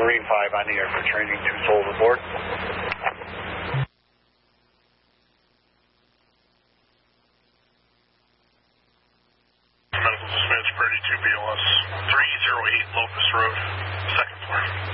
Marine 5 on the air for training, 2 souls aboard. Medical dispatch, Brady 2 BLS, 308 Locust Road, 2nd floor.